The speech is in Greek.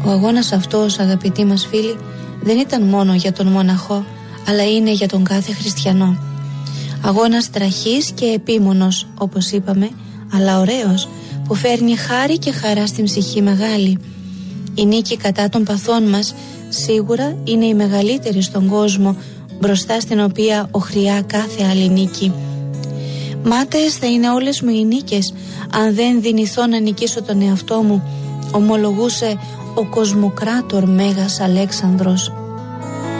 Ο αγώνας αυτός, αγαπητοί μας φίλοι, δεν ήταν μόνο για τον μοναχό, αλλά είναι για τον κάθε χριστιανό. Αγώνας τραχής και επίμονος, όπως είπαμε, αλλά ωραίος, που φέρνει χάρη και χαρά στην ψυχή μεγάλη. Η νίκη κατά των παθών μας σίγουρα είναι η μεγαλύτερη στον κόσμο, μπροστά στην οποία οχριά κάθε άλλη νίκη. Μάταιες θα είναι όλες μου οι νίκες, αν δεν δυνηθώ να νικήσω τον εαυτό μου, ομολογούσε ο κοσμοκράτορ Μέγας Αλέξανδρος.